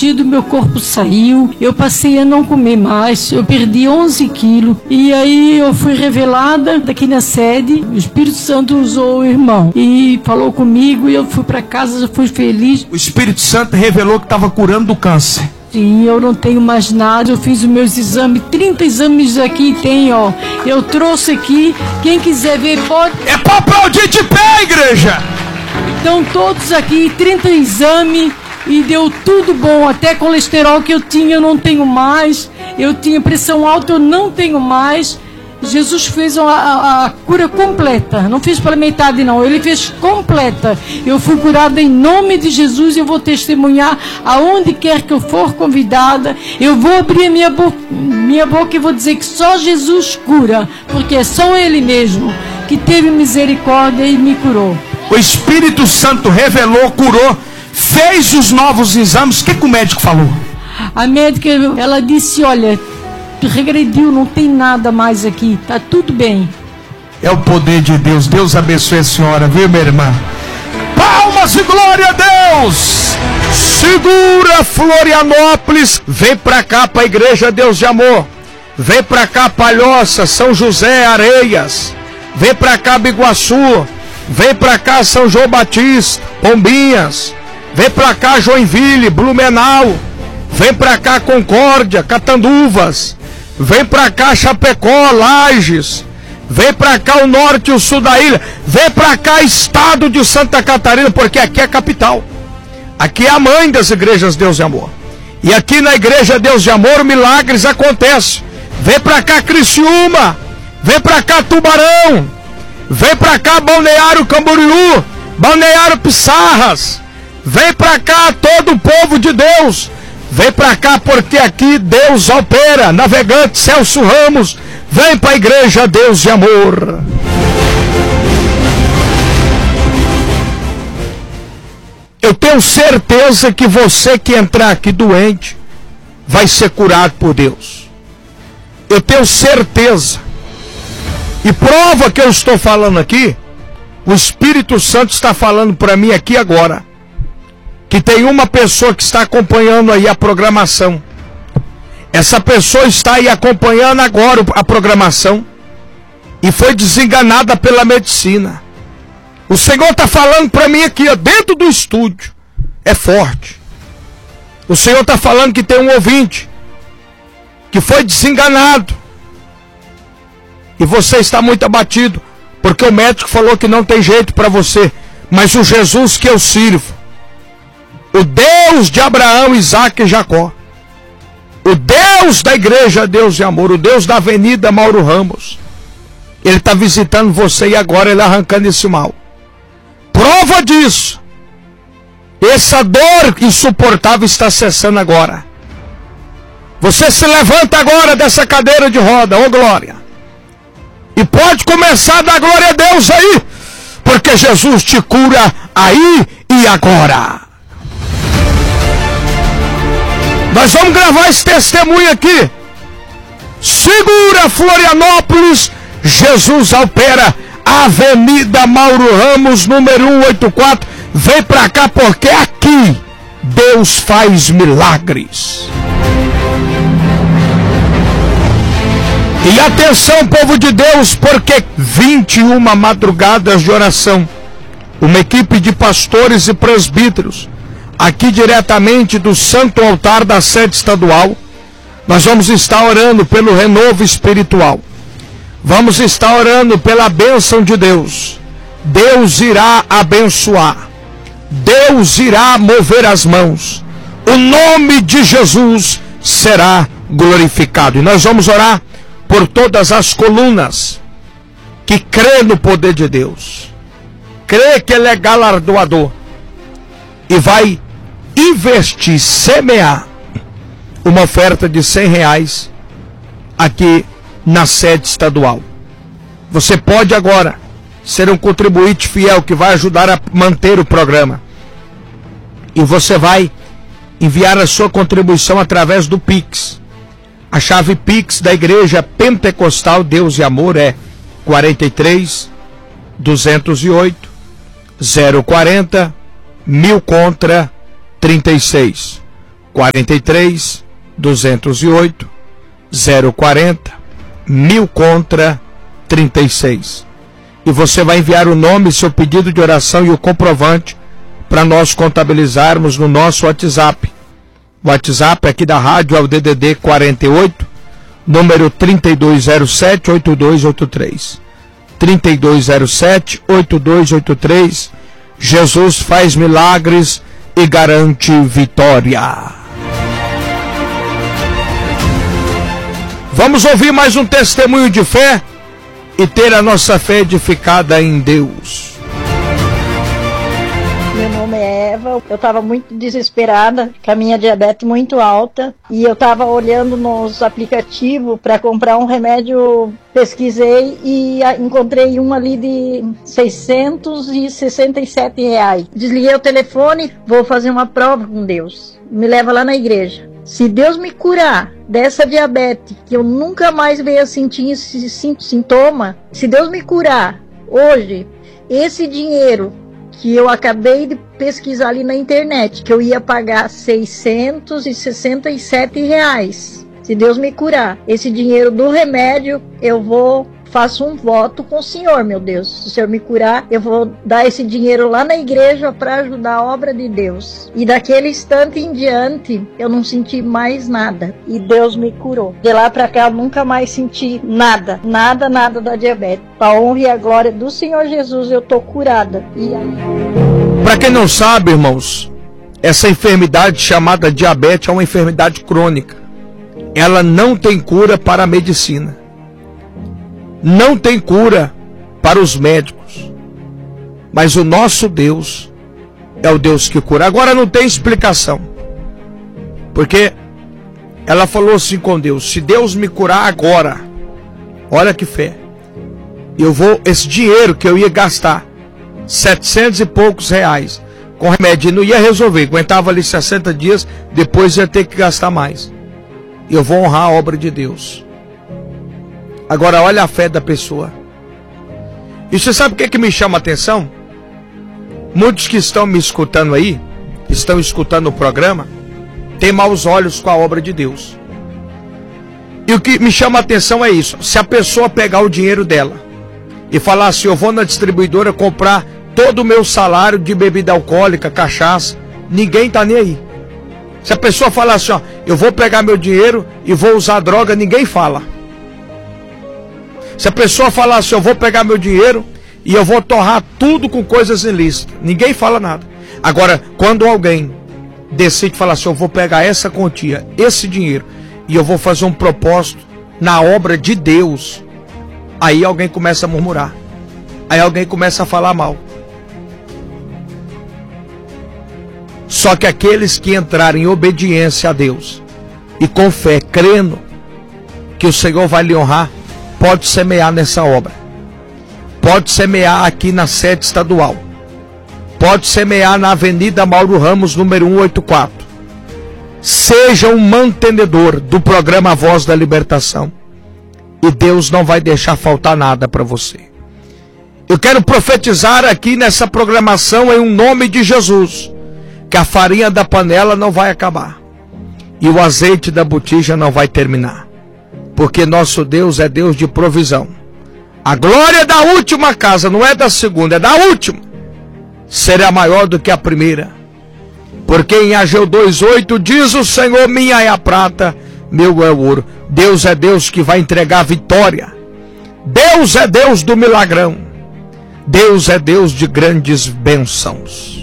vestido, meu corpo saiu, eu passei a não comer mais, eu perdi 11 quilos, e aí eu fui revelada daqui na sede, o Espírito Santo usou o irmão, e falou comigo, e eu fui para casa, eu fui feliz. O Espírito Santo revelou que estava curando do câncer. Sim, eu não tenho mais nada, eu fiz os meus exames, 30 exames aqui tem, ó, eu trouxe aqui, quem quiser ver pode... É pra aplaudir de pé, igreja! Então todos aqui, 30 exames, e deu tudo bom, até colesterol que eu tinha eu não tenho mais, eu tinha pressão alta eu não tenho mais. Jesus fez a cura completa, não fez pela metade não, ele fez completa. Eu fui curada em nome de Jesus, eu vou testemunhar aonde quer que eu for convidada, eu vou abrir minha boca e vou dizer que só Jesus cura, porque é só Ele mesmo que teve misericórdia e me curou. O Espírito Santo revelou, curou, fez os novos exames. O que o médico falou? A médica, ela disse, olha, regrediu, não tem nada mais aqui, tá tudo bem. É o poder de Deus. Deus abençoe a senhora, viu, minha irmã? Palmas e glória a Deus! Segura Florianópolis, vem pra cá pra Igreja Deus de Amor, vem pra cá Palhoça, São José, Areias, vem pra cá Biguaçu, vem pra cá São João Batista, Pombinhas, vem pra cá Joinville, Blumenau, vem pra cá Concórdia, Catanduvas, vem pra cá Chapecó, Lages, vem pra cá o norte e o sul da ilha, vem pra cá estado de Santa Catarina, porque aqui é a capital, aqui é a mãe das igrejas Deus de Amor, e aqui na Igreja Deus de Amor milagres acontecem. Vem pra cá Criciúma, vem pra cá Tubarão, vem pra cá Balneário Camboriú, Balneário Pissarras, vem pra cá todo o povo de Deus, vem pra cá porque aqui Deus opera. Navegante Celso Ramos, vem pra Igreja Deus de Amor. Eu tenho certeza que você que entrar aqui doente vai ser curado por Deus. Eu tenho certeza. E prova que eu estou falando aqui, o Espírito Santo está falando para mim aqui agora, que tem uma pessoa que está acompanhando aí a programação. Essa pessoa está aí acompanhando agora a programação e foi desenganada pela medicina. O Senhor está falando para mim aqui, ó, dentro do estúdio. É forte. O Senhor está falando que tem um ouvinte que foi desenganado. E você está muito abatido, porque o médico falou que não tem jeito para você. Mas o Jesus que eu sirvo, o Deus de Abraão, Isaac e Jacó, o Deus da Igreja Deus de Amor, o Deus da Avenida Mauro Ramos, Ele está visitando você e agora Ele arrancando esse mal. Prova disso, essa dor insuportável está cessando agora. Você se levanta agora dessa cadeira de roda, ô glória, e pode começar a dar glória a Deus aí, porque Jesus te cura aí e agora. Nós vamos gravar esse testemunho aqui. Segura Florianópolis, Jesus opera, Avenida Mauro Ramos, número 184. Vem pra cá porque aqui Deus faz milagres. E atenção, povo de Deus, porque 21 madrugadas de oração, uma equipe de pastores e presbíteros, aqui diretamente do Santo Altar da Sede Estadual, nós vamos estar orando pelo renovo espiritual. Vamos estar orando pela bênção de Deus. Deus irá abençoar. Deus irá mover as mãos. O nome de Jesus será glorificado. E nós vamos orar por todas as colunas que crê no poder de Deus, crê que Ele é galardoador e vai investir, semear uma oferta de R$100 aqui na sede estadual. Você pode agora ser um contribuinte fiel que vai ajudar a manter o programa, e você vai enviar a sua contribuição através do Pix. A chave Pix da Igreja Pentecostal Deus e Amor é 43 208 040 1000 contra 36. 43 208 040 1000 contra 36. E você vai enviar o nome, seu pedido de oração e o comprovante para nós contabilizarmos no nosso WhatsApp. O WhatsApp aqui da rádio é o DDD 48, número 3207-8283. 3207-8283. Jesus faz milagres e garante vitória. Vamos ouvir mais um testemunho de fé e ter a nossa fé edificada em Deus. Meu nome é Eva, eu estava muito desesperada, com a minha diabetes muito alta, e eu estava olhando nos aplicativos para comprar um remédio, pesquisei e encontrei um ali de R$667. Desliguei o telefone, vou fazer uma prova com Deus, me leva lá na igreja. Se Deus me curar dessa diabetes, que eu nunca mais venha sentir esse sintoma, se Deus me curar hoje, esse dinheiro que eu acabei de pesquisar ali na internet, que eu ia pagar R$667, se Deus me curar esse dinheiro do remédio, faço um voto com o Senhor, meu Deus. Se o Senhor me curar, eu vou dar esse dinheiro lá na igreja para ajudar a obra de Deus. E daquele instante em diante, eu não senti mais nada. E Deus me curou. De lá para cá, eu nunca mais senti nada da diabetes. Para a honra e a glória do Senhor Jesus, eu tô curada. Para quem não sabe, irmãos, essa enfermidade chamada diabetes é uma enfermidade crônica. Ela não tem cura para a medicina. Não tem cura para os médicos, mas o nosso Deus é o Deus que cura. Agora não tem explicação, porque ela falou assim com Deus: se Deus me curar agora, olha que fé, esse dinheiro que eu ia gastar, 700 e poucos reais, com remédio, não ia resolver, aguentava ali 60 dias, depois ia ter que gastar mais. Eu vou honrar a obra de Deus. Agora olha a fé da pessoa. E você sabe o que me chama a atenção? Muitos que estão me escutando aí, estão escutando o programa, têm maus olhos com a obra de Deus. E o que me chama a atenção é isso: se a pessoa pegar o dinheiro dela e falar assim, eu vou na distribuidora comprar todo o meu salário de bebida alcoólica, cachaça, ninguém tá nem aí. Se a pessoa falar assim, ó, eu vou pegar meu dinheiro e vou usar droga, ninguém fala. Se a pessoa falar assim, eu vou pegar meu dinheiro e eu vou torrar tudo com coisas ilícitas, ninguém fala nada. Agora, quando alguém decide falar assim, eu vou pegar essa quantia, esse dinheiro, e eu vou fazer um propósito na obra de Deus, aí alguém começa a murmurar, aí alguém começa a falar mal. Só que aqueles que entrarem em obediência a Deus e com fé, crendo que o Senhor vai lhe honrar, pode semear nessa obra, pode semear aqui na sede estadual, pode semear na Avenida Mauro Ramos, número 184. Seja um mantenedor do programa Voz da Libertação, e Deus não vai deixar faltar nada para você. Eu quero profetizar aqui nessa programação, em um nome de Jesus, que a farinha da panela não vai acabar e o azeite da botija não vai terminar, porque nosso Deus é Deus de provisão. A glória da última casa, não é da segunda, é da última, será maior do que a primeira. Porque em Ageu 2:8 diz o Senhor, minha é a prata, meu é o ouro. Deus é Deus que vai entregar a vitória. Deus é Deus do milagrão. Deus é Deus de grandes bênçãos.